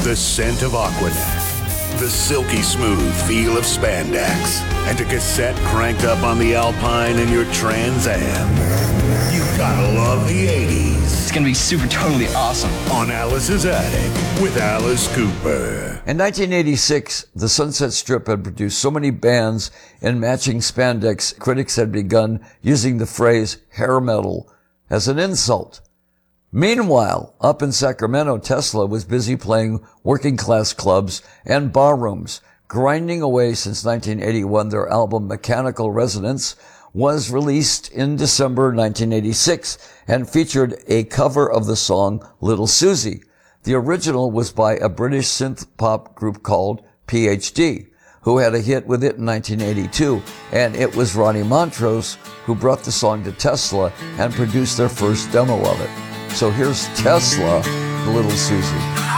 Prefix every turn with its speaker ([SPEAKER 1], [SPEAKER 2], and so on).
[SPEAKER 1] the scent of Aquanet, the silky smooth feel of spandex, and a cassette cranked up on the Alpine in your Trans Am. You gotta love the 80s.
[SPEAKER 2] It's gonna be super totally awesome.
[SPEAKER 1] On Alice's Attic with Alice Cooper.
[SPEAKER 3] In 1986, the Sunset Strip had produced so many bands in matching spandex, critics had begun using the phrase hair metal as an insult. Meanwhile, up in Sacramento, Tesla was busy playing working-class clubs and barrooms. Grinding away since 1981, their album Mechanical Resonance was released in December 1986 and featured a cover of the song Little Susie. The original was by a British synth-pop group called PhD, who had a hit with it in 1982, and it was Ronnie Montrose who brought the song to Tesla and produced their first demo of it. So here's Tesla, Little Susie.